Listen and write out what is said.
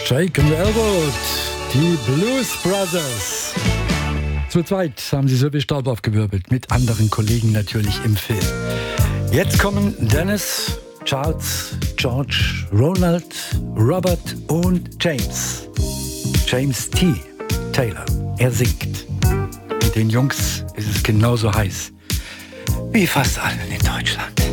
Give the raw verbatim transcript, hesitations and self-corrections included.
Shaken Elbow, die Blues Brothers. Zu zweit haben sie so viel Staub aufgewirbelt, mit anderen Kollegen natürlich im Film. Jetzt kommen Dennis, Charles, George, Ronald, Robert und James. James T. Taylor, er singt. Und den Jungs ist es genauso heiß wie fast allen in Deutschland.